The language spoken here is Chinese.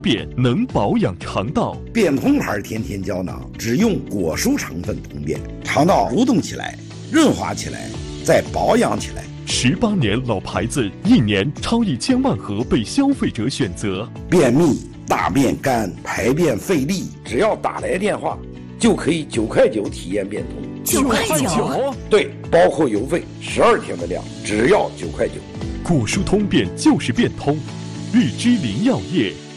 便能保养肠道。 变通牌甜甜胶囊只用果蔬成分通便，肠道蠕动起来，润滑起来，再保养起来。 18年老牌子，1年超1000万盒被消费者选择。 便秘、大便干、排便费力，只要打来电话，就可以9块9体验变通。 9块9？ 对，包括邮费，12天的量，只要9块9。 果蔬通便就是变通，日之林药业。